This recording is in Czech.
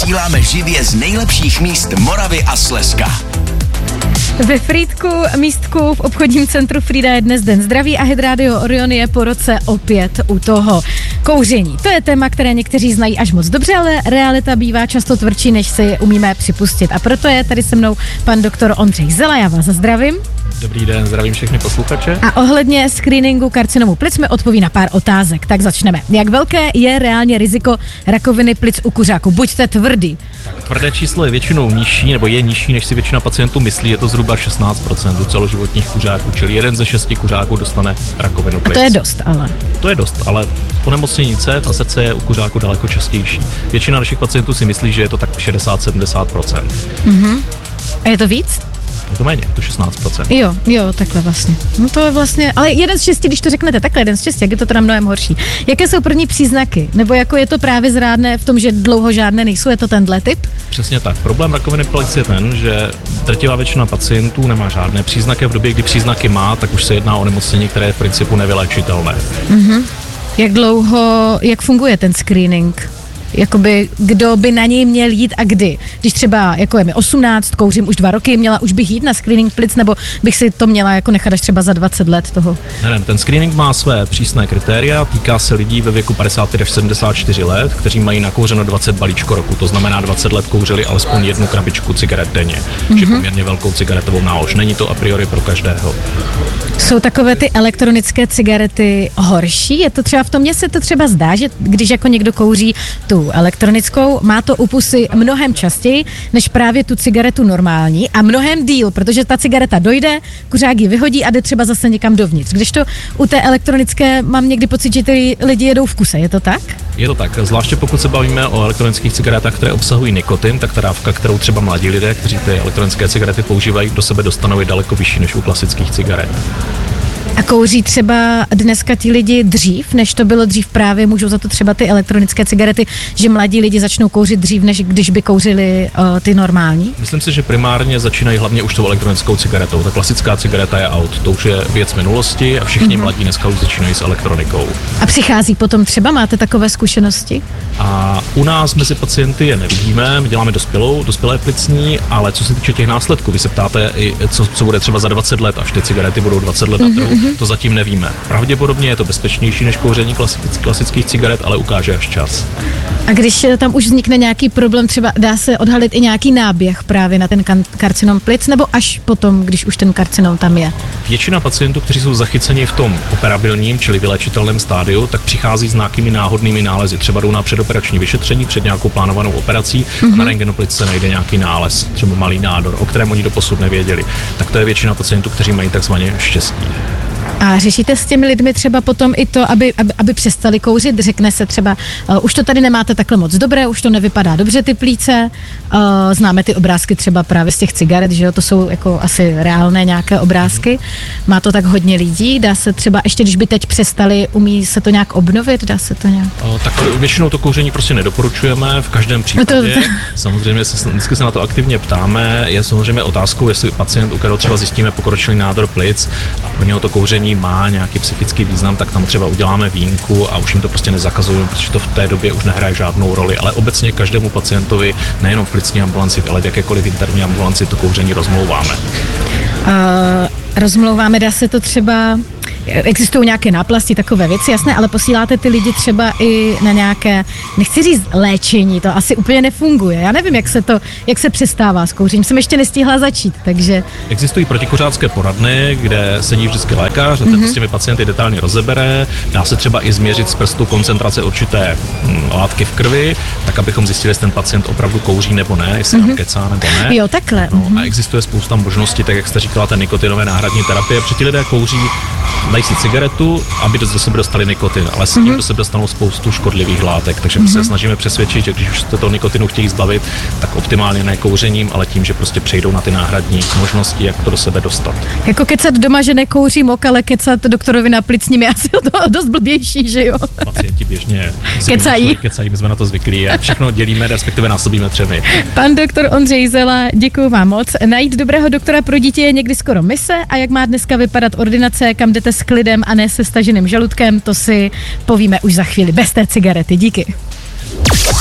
vysíláme živě z nejlepších míst Moravy a Slezska. Ve Frýdku, místku v obchodním centru Frýda je dnes den zdraví a Hit Radio Orion je po roce opět u toho. Kouření. To je téma, které někteří znají až moc dobře, ale realita bývá často tvrdší, než si umíme připustit. A proto je tady se mnou pan doktor Ondřej Zela, já vás zdravím. Dobrý den, zdravím všechny posluchače. A ohledně screeningu karcinomu plic mi odpoví na pár otázek. Tak začneme. Jak velké je reálně riziko rakoviny plic u kuřáků? Buďte tvrdý. Tak, tvrdé číslo je většinou nižší, nebo je nižší, než si většina pacientů myslí. Je to zhruba 16% u celoživotních kuřáků, čili 1 ze 6 kuřáků dostane rakovinu plic. A to je dost, ale. To je dost, ale onemocnění cév a srdce je u kuřáků daleko častější. Většina našich pacientů si myslí, že je to tak 60-70%. A je to víc? Je to méně, to 16%. Jo, takhle vlastně. No to je vlastně, ale 1 z 6, když to řeknete takhle, 1 z 6, jak je to teda mnohem horší. Jaké jsou první příznaky? Nebo jako je to právě zrádné v tom, že dlouho žádné nejsou, je to tenhle typ? Přesně tak. Problém rakoviny plic je ten, že drtivá většina pacientů nemá žádné příznaky. V době, kdy příznaky má, tak už se jedná o nemocnění, které je v principu nevyléčitelné. Jak funguje ten screening? Jakoby, kdo by na něj měl jít a kdy? Když třeba, jako je mi 18, kouřím už 2 roky, měla už bych jít na screening plic, nebo bych si to měla jako nechat až třeba za 20 let toho? Ne, ten screening má své přísné kritéria, týká se lidí ve věku 55 až 74 let, kteří mají nakouřeno 20 balíčko roku, to znamená 20 let kouřili alespoň 1 krabičku cigaret denně, že poměrně velkou cigaretovou nálož. Není to a priori pro každého. Jsou takové ty elektronické cigarety horší? Je to třeba v tom, mně se to třeba zdá, že když jako někdo kouří tu elektronickou, má to u pusy mnohem častěji, než právě tu cigaretu normální a mnohem díl, protože ta cigareta dojde, kuřák ji vyhodí a jde třeba zase někam dovnitř. Kdežto u té elektronické mám někdy pocit, že ty lidi jedou v kuse, je to tak? Je to tak, zvláště pokud se bavíme o elektronických cigaretách, které obsahují nikotin, tak ta dávka, kterou třeba mladí lidé, kteří ty elektronické cigarety používají, do sebe dostanou je daleko vyšší než u klasických cigaret. A kouří třeba dneska ti lidi dřív, než to bylo dřív právě, můžou za to třeba ty elektronické cigarety, že mladí lidi začnou kouřit dřív, než když by kouřili ty normální? Myslím si, že primárně začínají hlavně už tou elektronickou cigaretou. Ta klasická cigareta je out, to už je věc minulosti a všichni mladí dneska už začínají s elektronikou. A přichází potom třeba, máte takové zkušenosti? A u nás mezi pacienty je nevidíme, my děláme dospělé plicní, ale co se týče těch následků, vy se ptáte, co bude třeba za 20 let, až ty cigarety budou 20 let na trhu, to zatím nevíme. Pravděpodobně je to bezpečnější než kouření klasických cigaret, ale ukáže až čas. A když tam už vznikne nějaký problém, třeba dá se odhalit i nějaký náběh právě na ten karcinom plic, nebo až potom, když už ten karcinom tam je? Většina pacientů, kteří jsou zachyceni v tom operabilním, čili vylečitelném stádiu, tak přichází s nějakými náhodnými nálezy. Třeba jdou na předoperační vyšetření před nějakou plánovanou operací a na rentgenoplici se najde nějaký nález, třeba malý nádor, o kterém oni doposud nevěděli. Tak to je většina pacientů, kteří mají takzvaně štěstí. A řešíte s těmi lidmi třeba potom i to, aby přestali kouřit? Řekne se třeba, už to tady nemáte takhle moc dobré, už to nevypadá dobře ty plíce, známe ty obrázky třeba právě z těch cigaret, že jo, to jsou jako asi reálné nějaké obrázky. Má to tak hodně lidí, dá se třeba, ještě když by teď přestali, umí se to nějak obnovit, dá se to nějak? Tak většinou to kouření prostě nedoporučujeme, v každém případě. Samozřejmě vždycky se na to aktivně ptáme, je samozřejmě otázkou, jestli pacient, u kterého třeba zjistíme pokročilý nádor plic a pro něho to kouření má nějaký psychický význam, tak tam třeba uděláme výjimku a už jim to prostě nezakazujeme, protože to v té době už nehraje žádnou roli, ale obecně každému pacientovi, nejenom v plicní ambulanci, ale v jakékoliv interní ambulanci to kouření rozmlouváme. Rozmlouváme, dá se to třeba, existují nějaké náplasti, takové věci, jasné, ale posíláte ty lidi třeba i na nějaké, nechci říct léčení, to asi úplně nefunguje. Já nevím, jak se přestává s kouřením. Jsem ještě nestihla začít, takže... Existují protikuřácké poradny, kde sedí vždycky lékař a ten s těmi pacienty detailně rozebere. Dá se třeba i změřit z prstu koncentrace určité látky v krvi, tak abychom zjistili, jestli ten pacient opravdu kouří nebo ne, jestli nám kecá nebo ne. Jo, takhle. No, a existuje spousta možností, tak jak jste říkala, ten nikotinové náhradní terapie, protože ti lidé kouří, dají si cigaretu, aby do sebe dostali nikotin, ale s tím do sebe dostanou spoustu škodlivých látek, takže my se snažíme přesvědčit, že když už se toho nikotinu chtějí zbavit, tak optimálně ne kouřením, ale tím, že prostě přejdou na ty náhradní možnosti, jak to do sebe dostat. Jako kecat doma, že nekouří mok, ale kecat doktorovi na plicním je asi dost blbější, že jo? Pacienti běžně kecají, my jsme na to zvyklí a všechno dělíme, respektive násobíme třemi. Pan doktor Ondřej Zela, děkuju vám moc. Najít dobrého doktora pro dítě je někdy skoro mise a jak má dneska vypadat ordinace, kam jdete s klidem a ne se staženým žaludkem, to si povíme už za chvíli bez té cigarety. Díky.